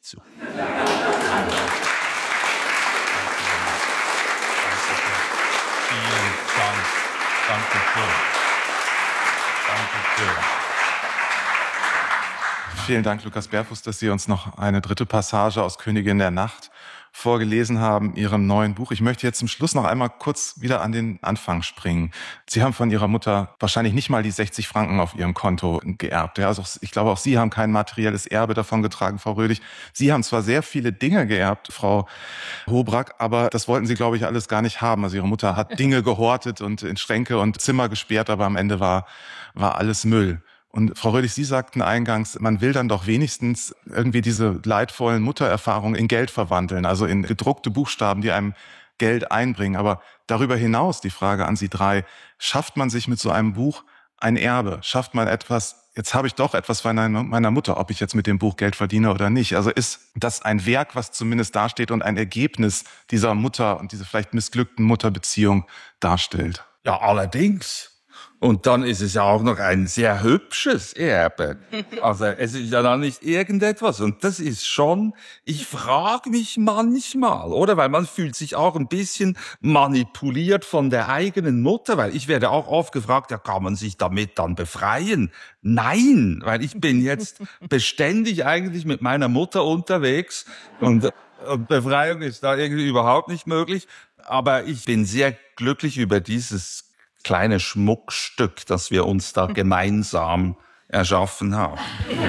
zu. Vielen Dank. Danke schön. Danke schön. Vielen Dank, Lukas Berfuß, dass Sie uns noch eine dritte Passage aus Königin der Nacht vorgelesen haben, Ihrem neuen Buch. Ich möchte jetzt zum Schluss noch einmal kurz wieder an den Anfang springen. Sie haben von Ihrer Mutter wahrscheinlich nicht mal die 60 Franken auf Ihrem Konto geerbt. Ja, also ich glaube, auch Sie haben kein materielles Erbe davon getragen, Frau Rödig. Sie haben zwar sehr viele Dinge geerbt, Frau Hobrack, aber das wollten Sie, glaube ich, alles gar nicht haben. Also Ihre Mutter hat Dinge gehortet und in Schränke und Zimmer gesperrt, aber am Ende war alles Müll. Und Frau Rödig, Sie sagten eingangs, man will dann doch wenigstens irgendwie diese leidvollen Muttererfahrungen in Geld verwandeln, also in gedruckte Buchstaben, die einem Geld einbringen. Aber darüber hinaus die Frage an Sie drei, schafft man sich mit so einem Buch ein Erbe? Schafft man etwas, jetzt habe ich doch etwas von meiner Mutter, ob ich jetzt mit dem Buch Geld verdiene oder nicht. Also ist das ein Werk, was zumindest dasteht und ein Ergebnis dieser Mutter und diese vielleicht missglückten Mutterbeziehung darstellt? Ja, allerdings. Und dann ist es ja auch noch ein sehr hübsches Erbe. Also es ist ja dann nicht irgendetwas. Und das ist schon, ich frage mich manchmal, oder? Weil man fühlt sich auch ein bisschen manipuliert von der eigenen Mutter. Weil ich werde auch oft gefragt, ja, kann man sich damit dann befreien? Nein, weil ich bin jetzt beständig eigentlich mit meiner Mutter unterwegs. Und Befreiung ist da irgendwie überhaupt nicht möglich. Aber ich bin sehr glücklich über dieses kleine Schmuckstück, das wir uns da gemeinsam erschaffen haben.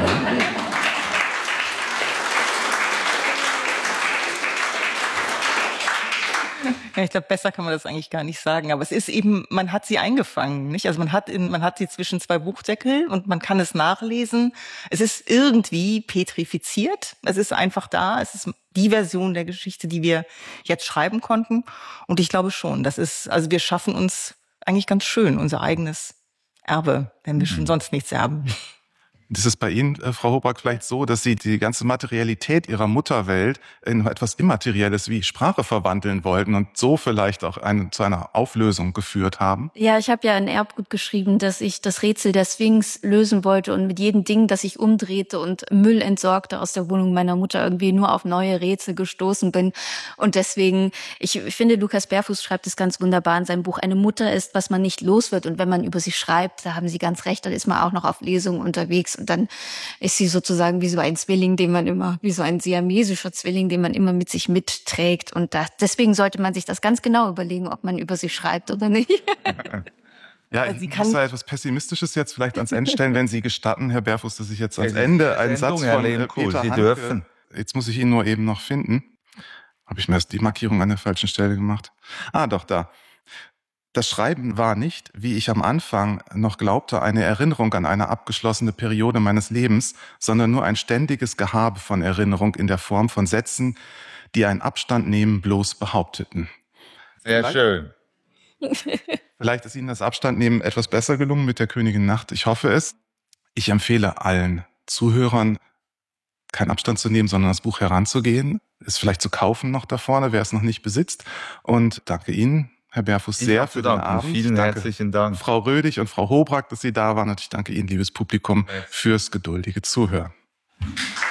Ja, ich glaube, besser kann man das eigentlich gar nicht sagen. Aber es ist eben, man hat sie eingefangen, nicht? Also man hat sie zwischen zwei Buchdeckel und man kann es nachlesen. Es ist irgendwie petrifiziert. Es ist einfach da. Es ist die Version der Geschichte, die wir jetzt schreiben konnten. Und ich glaube schon, also wir schaffen uns eigentlich ganz schön unser eigenes Erbe, wenn wir schon sonst nichts erben. Ist es bei Ihnen, Frau Hobrack, vielleicht so, dass Sie die ganze Materialität Ihrer Mutterwelt in etwas Immaterielles wie Sprache verwandeln wollten und so vielleicht auch zu einer Auflösung geführt haben? Ja, ich habe ja in Erbgut geschrieben, dass ich das Rätsel der Sphinx lösen wollte und mit jedem Ding, das ich umdrehte und Müll entsorgte aus der Wohnung meiner Mutter, irgendwie nur auf neue Rätsel gestoßen bin. Und deswegen, ich finde, Lukas Berfuß schreibt es ganz wunderbar in seinem Buch, eine Mutter ist, was man nicht los wird. Und wenn man über sie schreibt, da haben Sie ganz recht, dann ist man auch noch auf Lesungen unterwegs. Und dann ist sie sozusagen wie so ein Zwilling, wie so ein siamesischer Zwilling, den man immer mit sich mitträgt. Und deswegen sollte man sich das ganz genau überlegen, ob man über sie schreibt oder nicht. Ja, ich muss da etwas Pessimistisches jetzt vielleicht ans Ende stellen, wenn Sie gestatten, Herr Berfuß, dass ich jetzt ans Ende einen Satz von Peter Sie Handke, dürfen. Jetzt muss ich ihn nur eben noch finden. Habe ich mir erst die Markierung an der falschen Stelle gemacht? Doch, da. Das Schreiben war nicht, wie ich am Anfang noch glaubte, eine Erinnerung an eine abgeschlossene Periode meines Lebens, sondern nur ein ständiges Gehabe von Erinnerung in der Form von Sätzen, die ein Abstand nehmen bloß behaupteten. Sehr schön. Vielleicht ist Ihnen das Abstandnehmen etwas besser gelungen mit der Königin Nacht. Ich hoffe es. Ich empfehle allen Zuhörern, keinen Abstand zu nehmen, sondern das Buch heranzugehen, es vielleicht zu kaufen noch da vorne, wer es noch nicht besitzt. Und danke Ihnen, Herr Berfuß, sehr für den Abend. Vielen herzlichen Dank. Frau Rödig und Frau Hobrack, dass Sie da waren. Und ich danke Ihnen, liebes Publikum, fürs geduldige Zuhören.